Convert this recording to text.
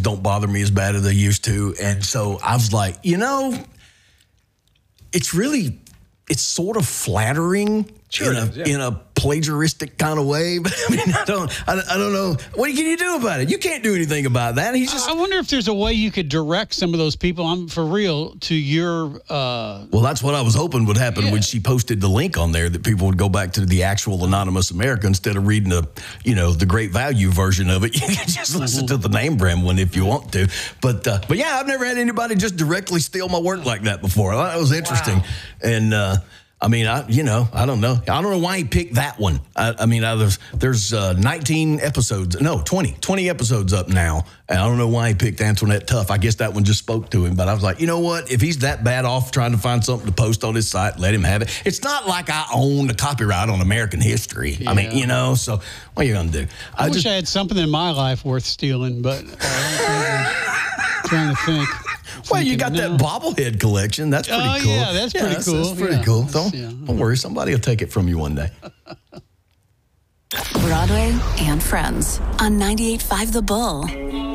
don't bother me as bad as they used to. And so I was like, it's sort of flattering in a plagiaristic kind of way. But I mean, I don't know. What can you do about it? You can't do anything about that. I wonder if there's a way you could direct some of those people, for real, to your... Well, that's what I was hoping would happen when she posted the link on there, that people would go back to the actual Anonymous America instead of reading the Great Value version of it. You can just listen to the name brand one if you want to. But yeah, I've never had anybody just directly steal my work like that before. I thought it was interesting. Wow. And... I mean, I don't know. I don't know why he picked that one. I mean, there's 19 episodes. No, 20 episodes up now. And I don't know why he picked Antoinette Tuff. I guess that one just spoke to him. But I was like, you know what? If he's that bad off trying to find something to post on his site, let him have it. It's not like I own the copyright on American history. Yeah. I mean, so what are you going to do? I wish I had something in my life worth stealing, but I'm trying to think. Well, you got that bobblehead collection. That's pretty cool. Yeah, that's pretty cool. That's pretty cool. Don't worry. Somebody will take it from you one day. Broadway and Friends on 98.5 The Bull.